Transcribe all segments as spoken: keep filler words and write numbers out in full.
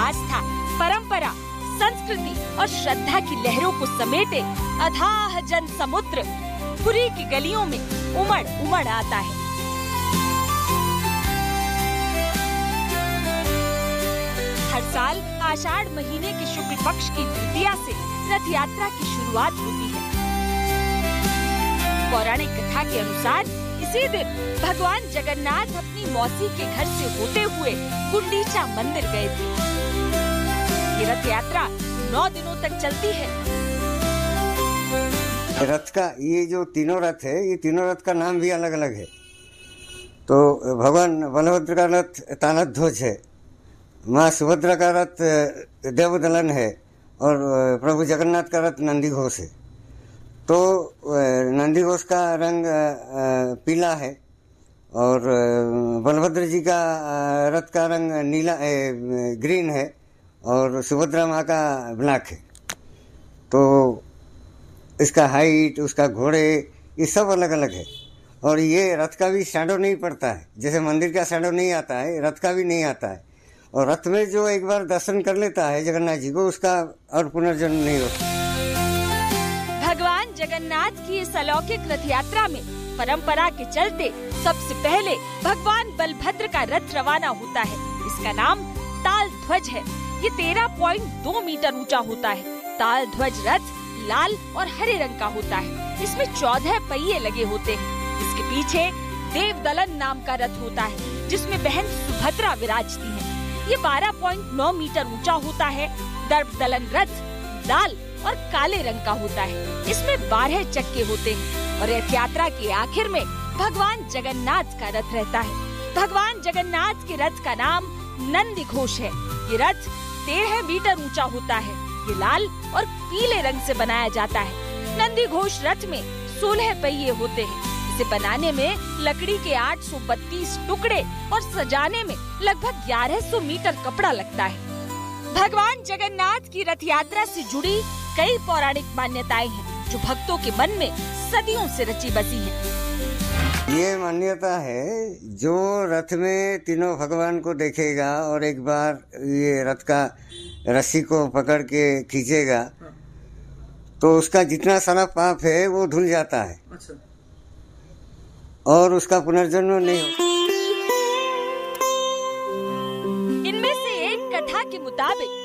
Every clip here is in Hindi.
आस्था, परंपरा, संस्कृति और श्रद्धा की लहरों को समेटे अथाह जन समुद्र पुरी की गलियों में उमड़ उमड़ आता है। हर साल आषाढ़ महीने के शुक्ल पक्ष की द्वितीया से रथ यात्रा की शुरुआत होती है। पौराणिक कथा के अनुसार इसी दिन भगवान जगन्नाथ अपनी मौसी के घर से होते हुए गुंडीचा मंदिर गए थे। ये रथ यात्रा नौ दिनों तक चलती है। रथ का ये जो तीनों रथ है, ये तीनों रथ का नाम भी अलग अलग है। तो भगवान बलभद्र का रथ तालध्वज है, माँ सुभद्रा का रथ देवदलन है और प्रभु जगन्नाथ का रथ नंदीघोष है। तो नंदीघोष का रंग पीला है और बलभद्र जी का रथ का रंग नीला ग्रीन है और सुभद्रा माँ का ब्लैक है। तो इसका हाइट, उसका घोड़े, ये सब अलग अलग है। और ये रथ का भी शैडो नहीं पड़ता है, जैसे मंदिर का शैडो नहीं आता है, रथ का भी नहीं आता है। और रथ में जो एक बार दर्शन कर लेता है जगन्नाथ जी को, उसका और पुनर्जन्म नहीं होता। भगवान जगन्नाथ की इस अलौकिक रथ यात्रा में परंपरा के चलते सबसे पहले भगवान बलभद्र का रथ रवाना होता है। इसका नाम ताल ध्वज है। ये तेरह पॉइंट दो मीटर ऊंचा होता है। ताल ध्वज रथ लाल और हरे रंग का होता है। इसमें चौदह पहिए लगे होते हैं। इसके पीछे देवदलन नाम का रथ होता है, जिसमें बहन सुभद्रा विराजती है। ये बारह पॉइंट नौ मीटर ऊंचा होता है। दर्पदलन रथ लाल और काले रंग का होता है। इसमें बारह चक्के होते हैं और रथ यात्रा के आखिर में भगवान जगन्नाथ का रथ रहता है। भगवान जगन्नाथ के रथ का नाम नंदीघोष है। ये रथ तेरह मीटर ऊंचा होता है। ये लाल और पीले रंग से बनाया जाता है। नंदीघोष रथ में सोलह पहिए होते हैं। इसे बनाने में लकड़ी के आठ सौ बत्तीस टुकड़े और सजाने में लगभग ग्यारह सौ मीटर कपड़ा लगता है। भगवान जगन्नाथ की रथ यात्रा से जुड़ी कई पौराणिक मान्यताएं हैं, जो भक्तों के मन में सदियों से रची बसी हैं। ये मान्यता है, जो रथ में तीनों भगवान को देखेगा और एक बार ये रथ का रस्सी को पकड़ के खींचेगा, तो उसका जितना सारा पाप है वो धुल जाता है। अच्छा। और उसका पुनर्जन्म नहीं होता। इनमें से एक कथा के मुताबिक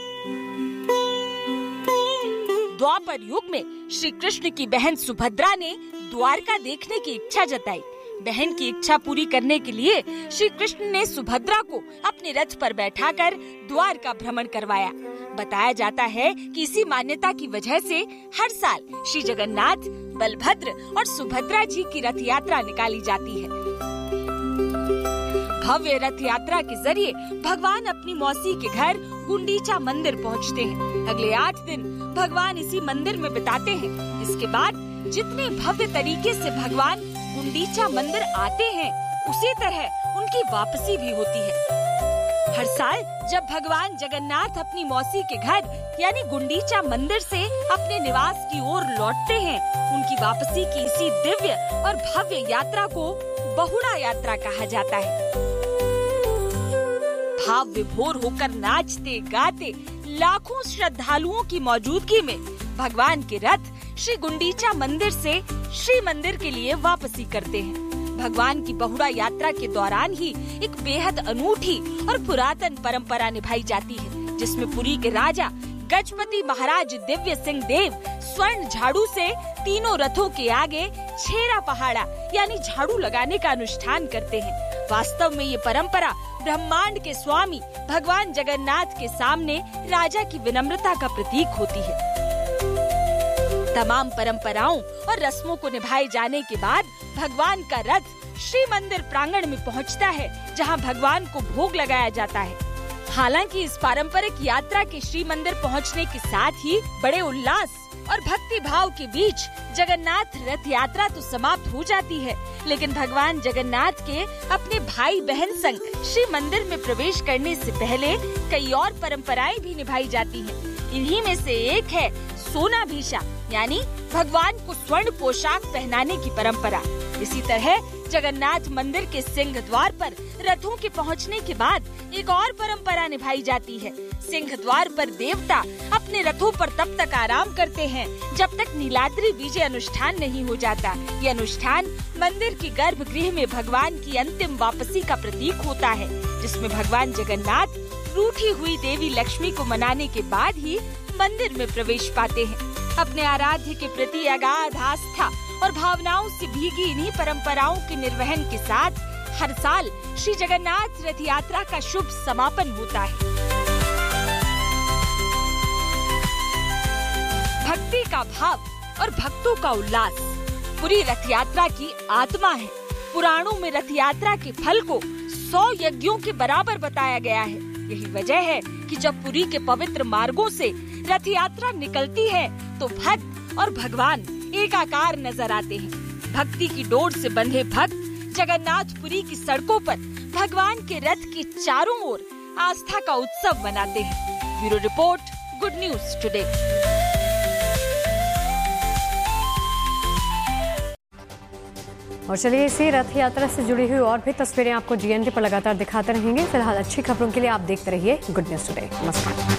द्वापर युग में श्री कृष्ण की बहन सुभद्रा ने द्वारका देखने की इच्छा जताई। बहन की इच्छा पूरी करने के लिए श्री कृष्ण ने सुभद्रा को अपने रथ पर बैठाकर द्वारका भ्रमण करवाया। बताया जाता है कि इसी मान्यता की वजह से हर साल श्री जगन्नाथ, बलभद्र और सुभद्रा जी की रथ यात्रा निकाली जाती है। भव्य रथ यात्रा के जरिए भगवान अपनी मौसी के घर गुंडीचा मंदिर पहुंचते हैं। अगले आठ दिन भगवान इसी मंदिर में बिताते हैं। इसके बाद जितने भव्य तरीके से भगवान गुंडीचा मंदिर आते हैं, उसी तरह उनकी वापसी भी होती है। हर साल जब भगवान जगन्नाथ अपनी मौसी के घर यानी गुंडीचा मंदिर से अपने निवास की ओर लौटते हैं, उनकी वापसी की इसी दिव्य और भव्य यात्रा को बहुड़ा यात्रा कहा जाता है। भाव विभोर होकर नाचते गाते लाखों श्रद्धालुओं की मौजूदगी में भगवान के रथ श्री गुंडीचा मंदिर से श्री मंदिर के लिए वापसी करते हैं। भगवान की बहुड़ा यात्रा के दौरान ही एक बेहद अनूठी और पुरातन परंपरा निभाई जाती है, जिसमें पुरी के राजा गजपति महाराज दिव्य सिंह देव स्वर्ण झाड़ू से तीनों रथों के आगे छेरा पहाड़ा यानी झाड़ू लगाने का अनुष्ठान करते हैं। वास्तव में ये परंपरा ब्रह्मांड के स्वामी भगवान जगन्नाथ के सामने राजा की विनम्रता का प्रतीक होती है। तमाम परंपराओं और रस्मों को निभाए जाने के बाद भगवान का रथ श्री मंदिर प्रांगण में पहुंचता है, जहां भगवान को भोग लगाया जाता है। हालांकि इस पारंपरिक यात्रा के श्री मंदिर पहुंचने के साथ ही बड़े उल्लास और भक्ति भाव के बीच जगन्नाथ रथ यात्रा तो समाप्त हो जाती है, लेकिन भगवान जगन्नाथ के अपने भाई बहन संग श्री मंदिर में प्रवेश करने से पहले कई और परंपराएं भी निभाई जाती हैं। इन्हीं में से एक है सोनाभिषा यानी भगवान को स्वर्ण पोशाक पहनाने की परंपरा। इसी तरह जगन्नाथ मंदिर के सिंह द्वार पर रथों के पहुंचने के बाद एक और परंपरा निभाई जाती है। सिंह द्वार पर देवता अपने रथों पर तब तक आराम करते हैं जब तक नीलाद्री विजय अनुष्ठान नहीं हो जाता। ये अनुष्ठान मंदिर के गर्भगृह में भगवान की अंतिम वापसी का प्रतीक होता है, जिसमें भगवान जगन्नाथ रूठी हुई देवी लक्ष्मी को मनाने के बाद ही मंदिर में प्रवेश पाते हैं। अपने आराध्य के प्रति अगाध आस्था और भावनाओं से भीगी इन्हीं परंपराओं के निर्वहन के साथ हर साल श्री जगन्नाथ रथ यात्रा का शुभ समापन होता है। भक्ति का भाव और भक्तों का उल्लास पूरी रथ यात्रा की आत्मा है। पुराणों में रथ यात्रा के फल को सौ यज्ञों के बराबर बताया गया है। यही वजह है कि जब पुरी के पवित्र मार्गों से रथ यात्रा निकलती है तो भक्त और भगवान एकाकार नजर आते हैं। भक्ति की डोर से बंधे भक्त जगन्नाथपुरी की सड़कों पर भगवान के रथ के चारों ओर आस्था का उत्सव मनाते हैं। Bureau report, good news today. और चलिए इसी रथ यात्रा से जुड़ी हुई और भी तस्वीरें आपको जीएनटी पर लगातार दिखाते रहेंगे। फिलहाल अच्छी खबरों के लिए आप देखते रहिए गुड न्यूज टुडे। नमस्कार।